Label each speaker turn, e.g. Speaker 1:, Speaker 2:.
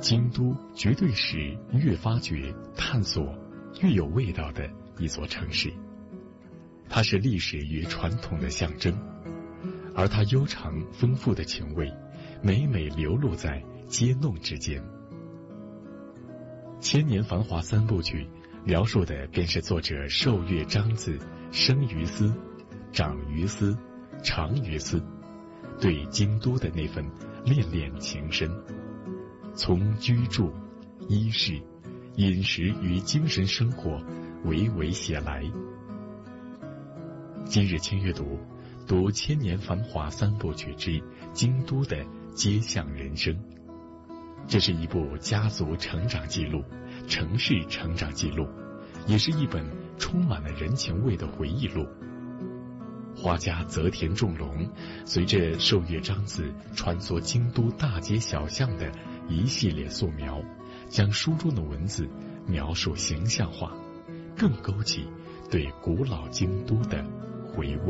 Speaker 1: 京都绝对是越发掘、探索越有味道的一座城市。它是历史与传统的象征，而它悠长丰富的情味每每流露在街弄之间。千年繁华三部曲描述的便是作者寿月章子生于斯、长于斯、长于斯对京都的那份恋恋情深，从居住、衣饰、饮食与精神生活娓娓写来。今日轻阅读，读千年繁华三部曲之京都的街巷人生。这是一部家族成长记录、城市成长记录，也是一本充满了人情味的回忆录。画家泽田重隆随着寿月章子穿梭京都大街小巷的一系列素描，将书中的文字描述形象化，更勾起对古老京都的回味。